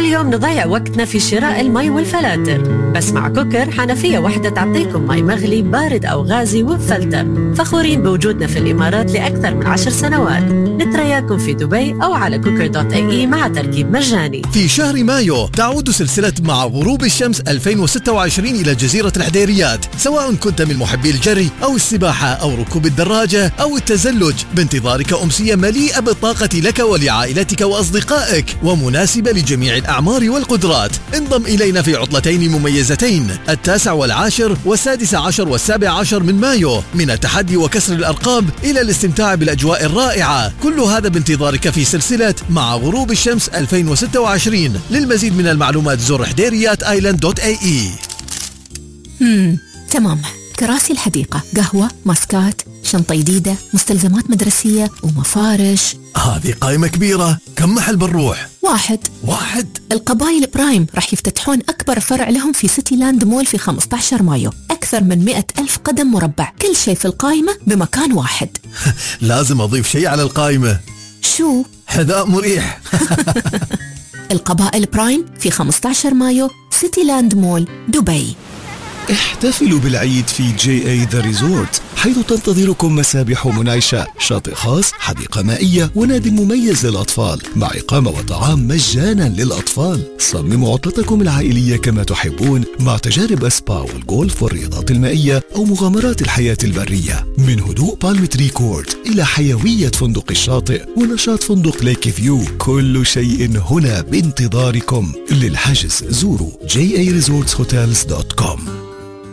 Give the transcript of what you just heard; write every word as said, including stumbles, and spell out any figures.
يوم نضيع وقتنا في شراء المي والفلاتر، بس مع كوكر حنفية واحدة تعطيكم مي مغلي بارد أو غازي وبفلتر. فخورين بوجودنا في الإمارات لأكثر من عشر سنوات. نترياكم في دبي أو على كوكر دوت اي اي مع تركيب مجاني. في شهر مايو تعود سلسلة مع غروب الشمس ألفين وستة وعشرين إلى جزيرة الحديريات، سواء كنت من محبي الجري أو السباحة أو ركوب الدراجة أو التزلج، بانتظارك أمسية مليئة بالطاقة لك ولعائلتك وأصدقائك ومناسبة لجميع الأعمار والقدرات. انضم إلينا في عطلتين مميزتين، التاسع والعاشر والسادس عشر والسابع عشر من مايو، من التحدي وكسر الأرقام إلى الاستمتاع بالأجواء الرائعة. كل هذا بانتظارك في سلسلة مع غروب الشمس ألفين وستة وعشرين. للمزيد من المعلومات زر حديريات آيلاند دوت اي اي. امم تمام. كراسي الحديقة، قهوة، ماسكات، شنطة جديدة، مستلزمات مدرسية ومفارش. هذه قائمة كبيرة، كم محل بنروح؟ واحد واحد القبائل برايم راح يفتتحون أكبر فرع لهم في سيتي لاند مول في خمسة عشر مايو. أكثر من مئة ألف قدم مربع، كل شيء في القائمة بمكان واحد. لازم أضيف شيء على القائمة. شو؟ حذاء مريح. القبائل برايم في خمسة عشر مايو، سيتي لاند مول، دبي. احتفلوا بالعيد في جي اي ذا ريزورت، حيث تنتظركم مسابح منعشة، شاطئ خاص، حديقة مائية ونادي مميز للأطفال، مع إقامة وطعام مجانا للأطفال. صمموا عطلتكم العائلية كما تحبون، مع تجارب السبا والجولف والرياضات المائية أو مغامرات الحياة البرية. من هدوء بالم تري كورت إلى حيوية فندق الشاطئ ونشاط فندق ليك فيو، كل شيء هنا بانتظاركم. للحجز زوروا جي اي ريزورتس هوتيلز دوت كوم.